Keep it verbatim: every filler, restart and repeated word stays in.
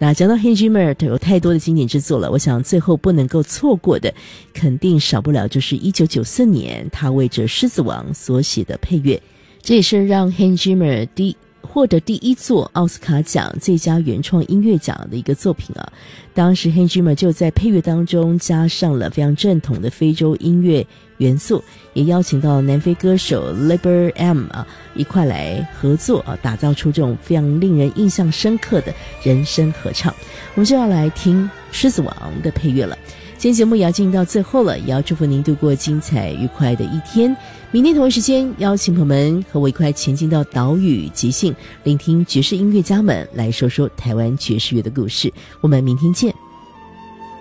那讲到 Hans Zimmer 有太多的经典之作了，我想最后不能够错过的肯定少不了就是一九九四年他为这《狮子王》所写的配乐，这也是让 Hans Zimmer 第获得第一座奥斯卡奖最佳原创音乐奖的一个作品啊。当时 Hans Zimmer 就在配乐当中加上了非常正统的非洲音乐元素，也邀请到南非歌手 Liber M 啊一块来合作啊，打造出这种非常令人印象深刻的人声合唱。我们就要来听《狮子王》的配乐了。今天节目也要进行到最后了，也要祝福您度过精彩愉快的一天。明天同一时间，邀请朋友们和我一块前进到岛屿即兴，聆听爵士音乐家们来说说台湾爵士乐的故事。我们明天见。